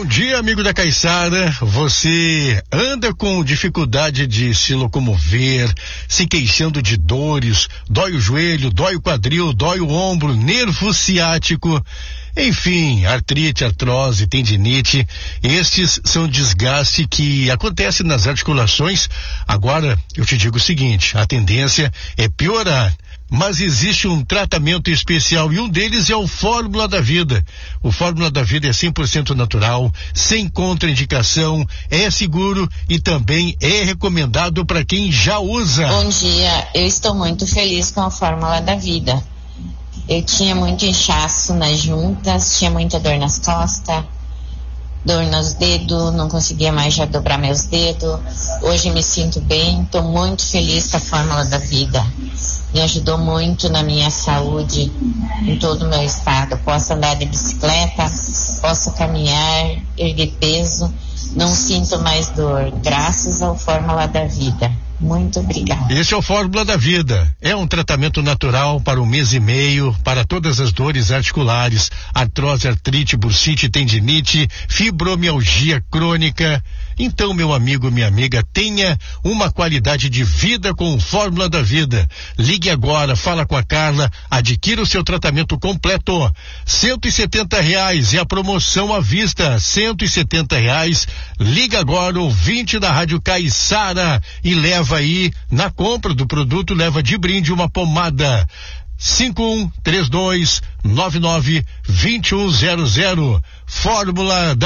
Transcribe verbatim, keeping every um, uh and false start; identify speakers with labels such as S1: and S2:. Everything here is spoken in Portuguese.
S1: Bom dia, amigo da Caiçara. Você anda com dificuldade de se locomover, se queixando de dores, dói o joelho, dói o quadril, dói o ombro, nervo ciático, enfim, artrite, artrose, tendinite. Estes são desgaste que acontece nas articulações. Agora, eu te digo o seguinte, a tendência é piorar. Mas existe um tratamento especial e um deles é o Fórmula da Vida. O Fórmula da Vida é cem por cento natural, sem contraindicação, é seguro e também é recomendado para quem já usa.
S2: Bom dia, eu estou muito feliz com a Fórmula da Vida. Eu tinha muito inchaço nas juntas, tinha muita dor nas costas, dor nos dedos, não conseguia mais já dobrar meus dedos. Hoje me sinto bem, estou muito feliz com a Fórmula da Vida. Me ajudou muito na minha saúde, em todo o meu estado. Posso andar de bicicleta, posso caminhar, erguer peso, não sinto mais dor, graças ao Fórmula da Vida. Muito obrigada.
S1: Esse é o Fórmula da Vida. É um tratamento natural para um mês e meio, para todas as dores articulares, artrose, artrite, bursite, tendinite, fibromialgia crônica. Então, meu amigo, minha amiga, tenha uma qualidade de vida com o Fórmula da Vida. Ligue agora, fala com a Carla, adquira o seu tratamento completo. cento e setenta reais é a promoção à vista, cento e setenta reais. Liga agora, ouvinte da Rádio Caiçara, e leva aí, na compra do produto, leva de brinde uma pomada. cinco um três dois nove nove dois um zero zero. Fórmula da